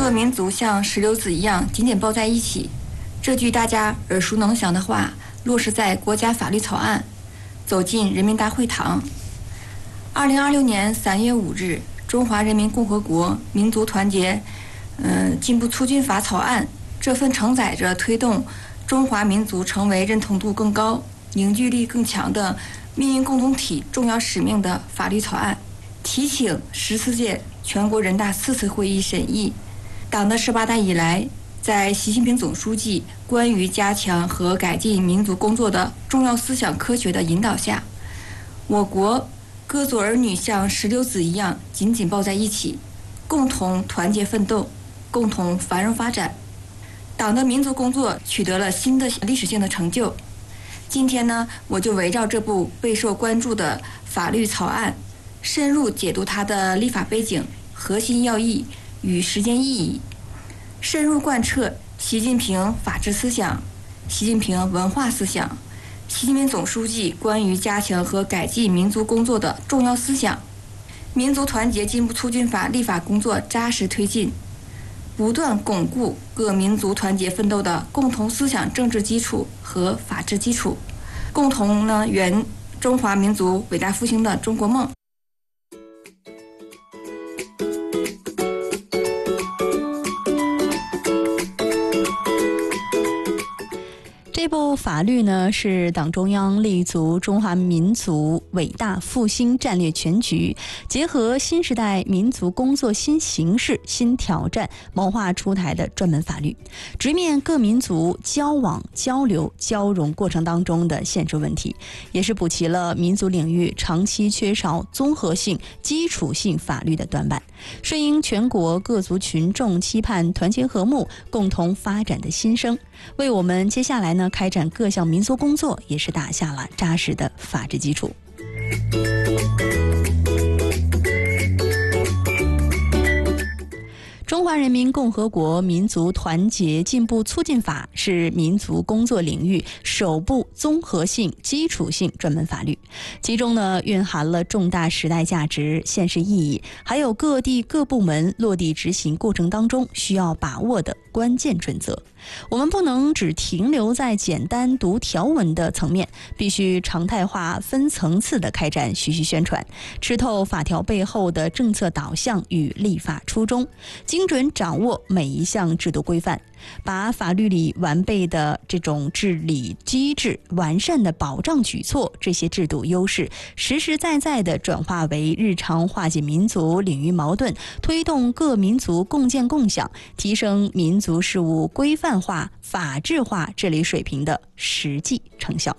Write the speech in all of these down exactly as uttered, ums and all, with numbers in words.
各民族像石榴籽一样紧紧抱在一起，这句大家耳熟能详的话落实在国家法律草案，走进人民大会堂。二零二六年三月五日，中华人民共和国民族团结呃进步促进法草案，这份承载着推动中华民族成为认同度更高、凝聚力更强的命运共同体重要使命的法律草案，提请十四届全国人大四次会议审议。党的十八大以来，在习近平总书记关于加强和改进民族工作的重要思想科学的引导下，我国各族儿女像石榴籽一样紧紧抱在一起，共同团结奋斗，共同繁荣发展。党的民族工作取得了新的历史性的成就。今天呢，我就围绕这部备受关注的法律草案，深入解读它的立法背景、核心要义与实践意义，深入贯彻习近平法治思想、习近平文化思想、习近平总书记关于加强和改进民族工作的重要思想。民族团结进步促进法立法工作扎实推进，不断巩固各民族团结奋斗的共同思想政治基础和法治基础，共同呢圆中华民族伟大复兴的中国梦。 这部法律呢，是党中央立足中华民族伟大复兴战略全局，结合新时代民族工作新形势、新挑战，谋划出台的专门法律，直面各民族交往、交流、交融过程当中的现实问题，也是补齐了民族领域长期缺少综合性、基础性法律的短板，顺应全国各族群众期盼团结和睦、共同发展的心声，为我们接下来呢开展各项民族工作也是打下了扎实的法治基础。中华人民共和国民族团结进步促进法是民族工作领域首部综合性、基础性专门法律，其中呢蕴含了重大时代价值、现实意义，还有各地各部门落地执行过程当中需要把握的关键准则。我们不能只停留在简单读条文的层面，必须常态化、分层次的开展学习宣传，吃透法条背后的政策导向与立法初衷，精准掌握每一项制度规范，把法律里完备的这种治理机制、完善的保障举措，这些制度优势实实在在地转化为日常化解民族领域矛盾，推动各民族共建共享，提升民族事务规范化、法治化治理水平的实际成效。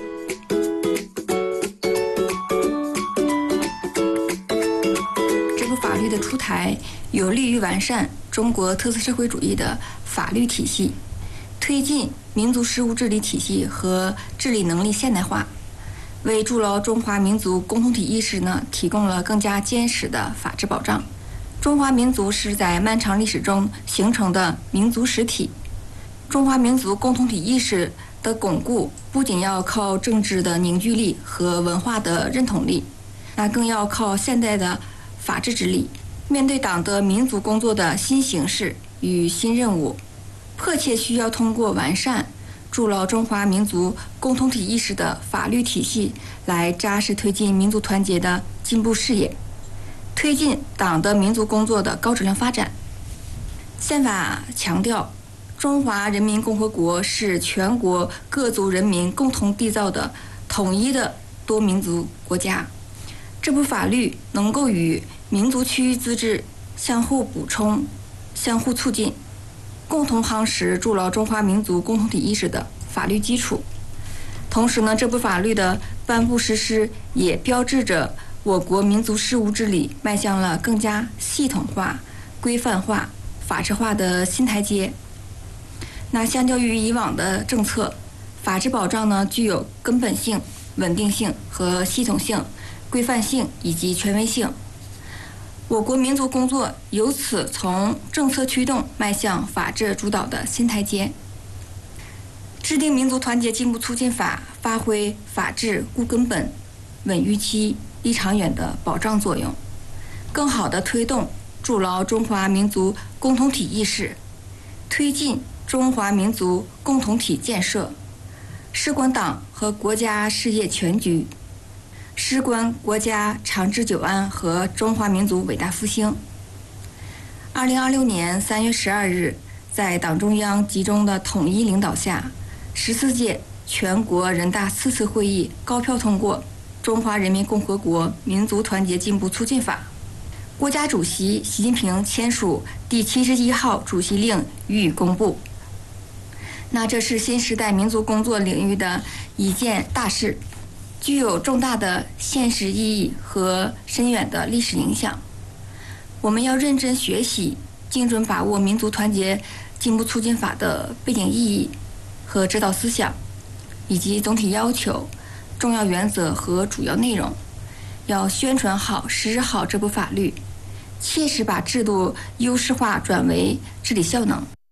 这部法律的出台有利于完善中国特色社会主义的法律体系，推进民族事务治理体系和治理能力现代化，为筑牢中华民族共同体意识呢提供了更加坚实的法治保障。中华民族是在漫长历史中形成的民族实体，中华民族共同体意识的巩固不仅要靠政治的凝聚力和文化的认同力，那更要靠现代的法治之力。面对党的民族工作的新形势与新任务，迫切需要通过完善筑牢中华民族共同体意识的法律体系，来扎实推进民族团结的进步事业，推进党的民族工作的高质量发展。宪法强调，中华人民共和国是全国各族人民共同缔造的统一的多民族国家。这部法律能够与民族区域自治相互补充、相互促进，共同夯实筑牢中华民族共同体意识的法律基础。同时呢，这部法律的颁布实施也标志着我国民族事务治理迈向了更加系统化、规范化、法治化的新台阶。那相较于以往的政策，法治保障呢具有根本性、稳定性和系统性、规范性以及权威性。我国民族工作由此从政策驱动迈向法治主导的新台阶。制定民族团结进步促进法，发挥法治固根本、稳预期、立长远的保障作用，更好地推动筑牢中华民族共同体意识，推进中华民族共同体建设，事关党和国家事业全局，事关国家长治久安和中华民族伟大复兴。二零二六年三月十二日，在党中央集中的统一领导下，十四届全国人大四次会议高票通过《中华人民共和国民族团结进步促进法》，国家主席习近平签署第七十一号主席令予以公布。那这是新时代民族工作领域的一件大事，具有重大的现实意义和深远的历史影响。我们要认真学习，精准把握民族团结进步促进法的背景意义和指导思想，以及总体要求、重要原则和主要内容，要宣传好、实施好这部法律，切实把制度优势化转为治理效能。